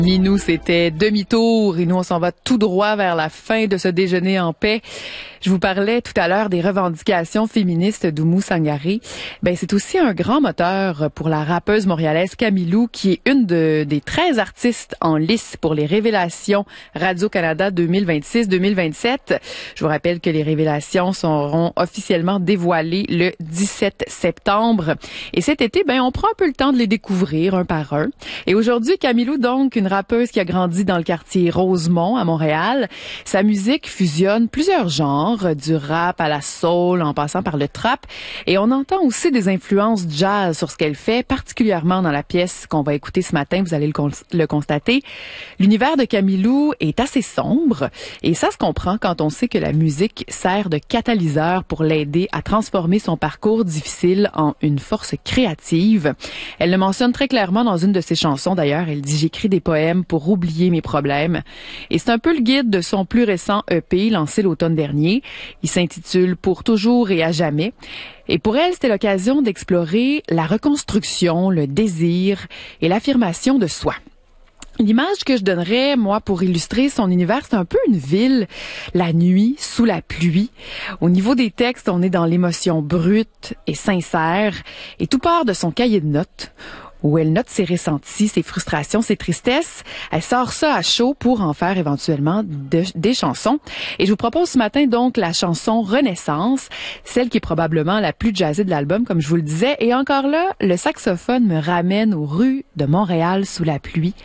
Nous, c'était demi-tour et nous, on s'en va tout droit vers la fin de ce déjeuner en paix. Je vous parlais tout à l'heure des revendications féministes d'Oumou Sangaré. C'est aussi un grand moteur pour la rappeuse montréalaise Camilou, qui est une des 13 artistes en lice pour les Révélations Radio-Canada 2026-2027. Je vous rappelle que les Révélations seront officiellement dévoilées le 17 septembre. Et cet été, on prend un peu le temps de les découvrir un par un. Et aujourd'hui, Camilou, donc, une rappeuse qui a grandi dans le quartier Rosemont à Montréal. Sa musique fusionne plusieurs genres, du rap à la soul, en passant par le trap. Et on entend aussi des influences jazz sur ce qu'elle fait, particulièrement dans la pièce qu'on va écouter ce matin, vous allez le constater. L'univers de Camilou est assez sombre, et ça se comprend quand on sait que la musique sert de catalyseur pour l'aider à transformer son parcours difficile en une force créative. Elle le mentionne très clairement dans une de ses chansons d'ailleurs. Elle dit « J'écris des poèmes pour oublier mes problèmes ». Et c'est un peu le guide de son plus récent EP lancé l'automne dernier. Il s'intitule « Pour toujours et à jamais ». Et pour elle, c'était l'occasion d'explorer la reconstruction, le désir et l'affirmation de soi. L'image que je donnerais, moi, pour illustrer son univers, c'est un peu une ville, la nuit, sous la pluie. Au niveau des textes, on est dans l'émotion brute et sincère, et tout part de son cahier de notes, où elle note ses ressentis, ses frustrations, ses tristesses. Elle sort ça à chaud pour en faire éventuellement des chansons. Et je vous propose ce matin donc la chanson Renaissance, celle qui est probablement la plus jazzée de l'album, comme je vous le disais. Et encore là, le saxophone me ramène aux rues de Montréal sous la pluie.